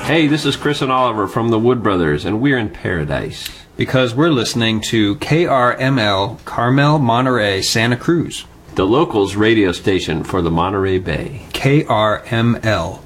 Hey, this is Chris and Oliver from the Wood Brothers, and we're in paradise. Because we're listening to KRML, Carmel, Monterey, Santa Cruz. The locals radio station for the Monterey Bay. KRML.